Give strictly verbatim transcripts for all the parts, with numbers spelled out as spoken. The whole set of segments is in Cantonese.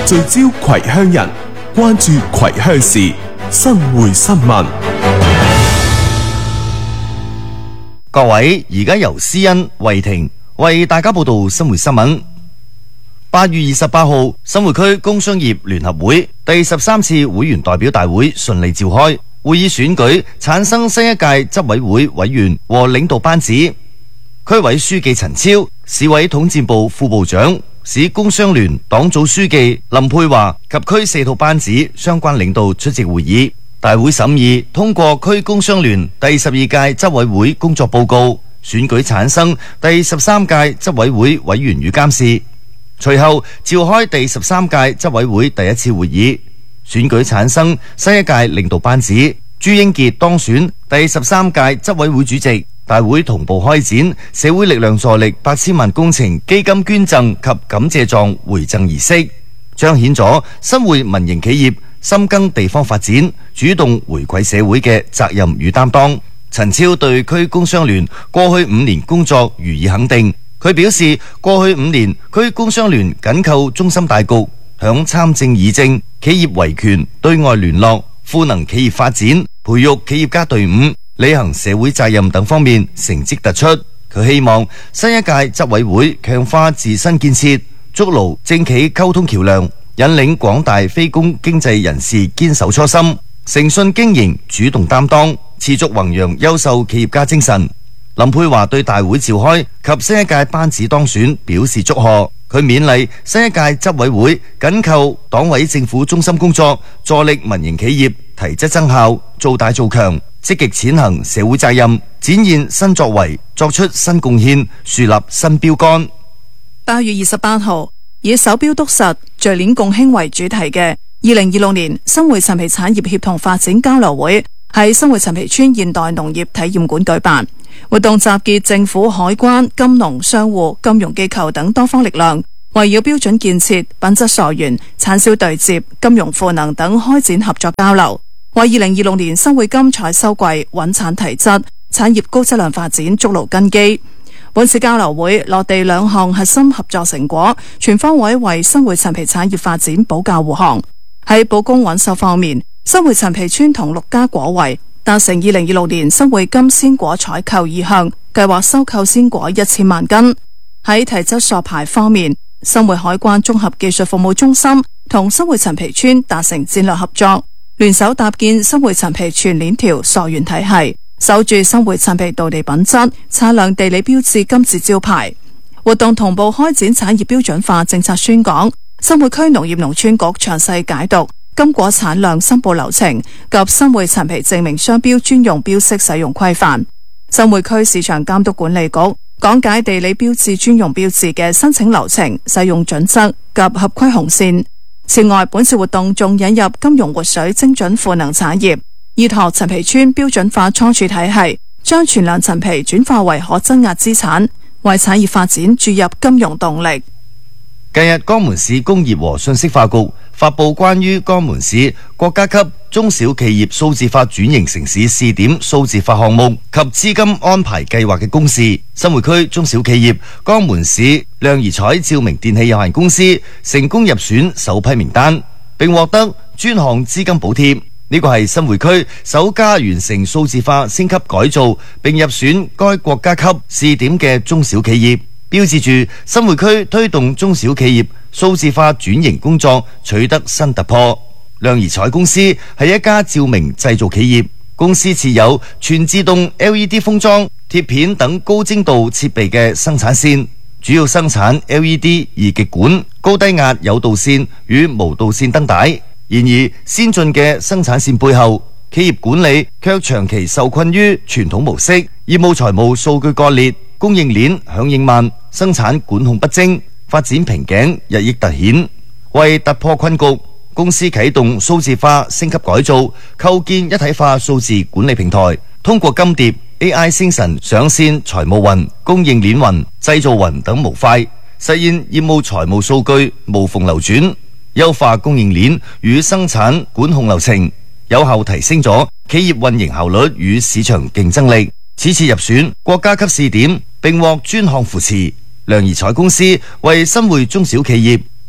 聚焦葵鄉人，關注葵鄉事，新會新聞。 各位，而家由思恩、慧婷為大家報道新會新聞。八月二十八號，新會區工商業聯合會第十三次會員代表大會順利召開，會議選舉產生新一屆執委會委員和領導班子。區委書記陳超、市委統戰部副部長、市工商聯黨組書記林佩華及區四套班子相關領導出席會議。大會審議通過區工商聯第十二屆執委會工作報告，選舉產生第十三屆執委會委員與監事。隨後召開第十三屆執委會第一次會議，選舉產生新一屆領導班子。朱英傑當選第十三屆執委會主席。大會同步開展社會力量助力八千萬工程基金捐贈及感謝狀回贈儀式，彰顯咗新會民營企業深耕地方發展、主動回饋社會嘅責任與擔當。陳超對區工商聯過去五年工作予以肯定。佢表示，過去五年區工商聯緊扣中心大局，響參政議政、企業維權、對外聯絡、賦能企業發展、培育企業家隊伍、履行社會責任等方面成績突出。佢希望新一屆執委會強化自身建設，築牢政企溝通橋梁，引領廣大非公經濟人士堅守初心，誠信經營，主動擔當，持續弘揚優秀企業家精神。林佩華對大會召開及新一屆班子當選表示祝賀。佢勉勵新一屆執委會緊扣黨委政府中心工作，助力民營企業提質增效，做大做強，積極踐行社會責任，展現新作為，作出新貢獻，樹立新標杆。 八月二十八號，以手錶篤實聚鏈共興為主題嘅二零二六年新會陳皮產業協同發展交流會喺新會陳皮村現代農業體驗館舉辦。活動集結政府、海關、金農、商戶、金融機構等多方力量，圍繞標準建設、品質溯源、產銷對接、金融賦能等開展合作交流，為二零二六年新會金採收季穩產提質、產業高質量發展築牢根基。本次交流會落地兩項核心合作成果，全方位為新會陳皮產業發展保駕護航。喺保供穩售方面，新會陳皮村同陸家果圍達成二零二六年新會金鮮果採購意向，計劃收購鮮果一千萬斤。喺提質索牌方面，新會海關綜合技術服務中心同新會陳皮村達成戰略合作，聯手搭建新會陳皮全鏈條溯源體系，守住新會陳皮道地品質、測量地理標誌金字招牌。活動同步開展產業標準化政策宣講，新會區農業農村局詳細解讀金果產量申報流程及新會陳皮證明商標專用標識使用規範。新會區市場監督管理局講解地理標誌專用標誌嘅申請流程、使用準則及合規紅線。此外，本次活動仲引入金融活水精準賦能產業，依託陳皮村標準化倉儲體系，將存量陳皮轉化為可增壓資產，為產業發展注入金融動力。 近日，江門市工業和信息化局發布關於江門市國家級中小企業數字化轉型城市試點數字化項目及資金安排計劃嘅公示。新會區中小企業江門市亮儀彩照明電器有限公司成功入選首批名單，並獲得專項資金補貼。呢個係新會區首家完成數字化升級改造並入選該國家級試點嘅中小企業，標誌住新會區推動中小企業數字化轉型工作取得新突破。亮儀彩公司係一家照明製造企業，公司設有全自動 L E D 封裝、貼片等高精度設備嘅生產線，主要生產 L E D 二極管、高低壓有導線與無導線燈帶。然而，先進嘅生產線背後，企業管理卻長期受困於傳統模式，業務財務數據割裂，供應鏈響應慢，生產管控不精，發展瓶頸日益突顯。為突破困局，公司啟動數字化升級改造，構建一體化數字管理平台，通過金蝶、A I 星辰上線財務雲、供應鏈雲、製造雲等模塊，實現業務財務數據無縫流轉，優化供應鏈與生產管控流程，有效提升咗企業運營效率與市場競爭力。此次入選國家級試點並獲專項扶持。亮儀彩公司為新會中小企業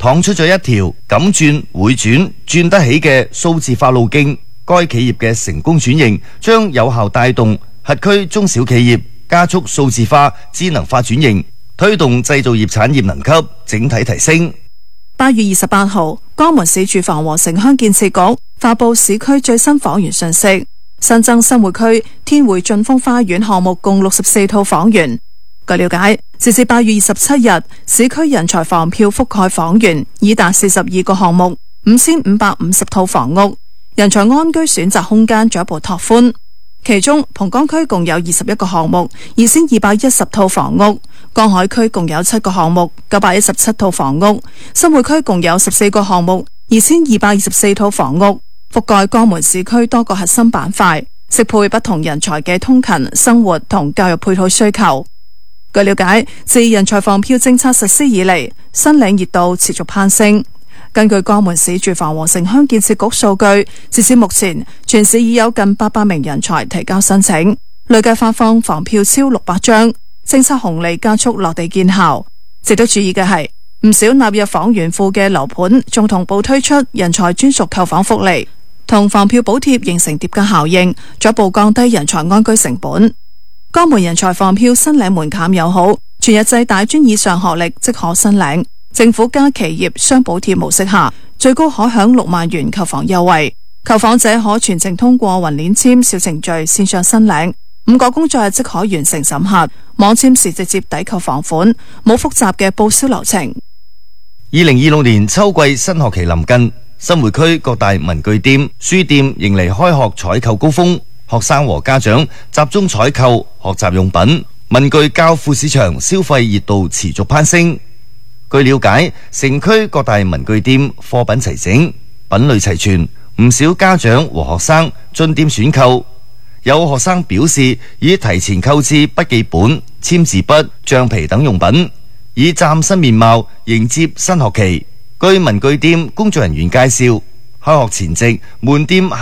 趟出咗一條敢轉會轉轉得起嘅數字化路徑。該企業嘅成功轉型將有效帶動轄區中小企業加速數字化、智能化轉型，推動製造業產業能級整體提升。 八月二十八號，江門市住房和城鄉建設局發佈市區最新房源信息，新增新會區天匯駿豐花園項目共六十四套房源。據了解，截至八月二十七日，市區人才房票覆蓋房源已達四十二個項目，五千五百五十套房屋。人才安居選擇空間進一步拓寬，其中蒲崗區共有二十一個項目，二千二百一十套房屋；江海區共有七個項目，九百一十七套房屋；新會區共有十四個項目，二千二百二十四套房屋，覆蓋江門市區多個核心板塊，適配不同人才嘅通勤、生活同教育配套需求。據了解，自人才房票政策實施以嚟，申領熱度持續攀升。根據江門市住房和城鄉建設局數據，截至目前，全市已有近八百名人才提交申請，累計發放房票超六百張，政策紅利加速落地見效。值得注意嘅係，唔少納入房源庫嘅樓盤仲同步推出人才專屬購房福利，同房票補貼形成疊加效應，進一步降低人才安居成本。江門人才房票申領門檻友好，全日制大專以上學歷即可申領。政府加企業雙補貼模式下，最高可享六萬元購房優惠。購房者可全程通過雲鏈簽小程序線上申領，五個工作日即可完成審核。網簽時直接抵扣房款，冇複雜嘅報銷流程。 二零二六年秋季新學期臨近，新會區各大文具店、書店迎嚟開學採購高峰，學生和家長集中採購學習用品，文具教輔市場消費熱度持續攀升。據了解，城區各大文具店貨品齊整，品類齊全，唔少家長和學生進店選購。有學生表示已提前購置筆記本、簽字筆、橡皮等用品，以嶄新面貌迎接新學期。據文具店工作人員介紹，開學前夕門店